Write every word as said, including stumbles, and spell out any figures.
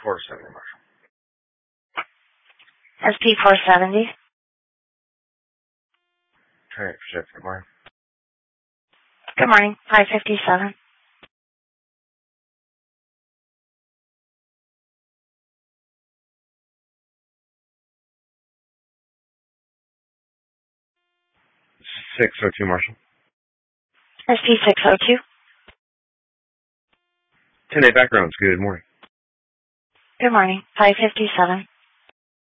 four seventy, Marshall. S P four seventy. Traffic shift, good morning. Good morning. five fifty-seven. six oh two, Marshall. S P six oh two. ten-day backgrounds, good morning. Good morning. five fifty-seven.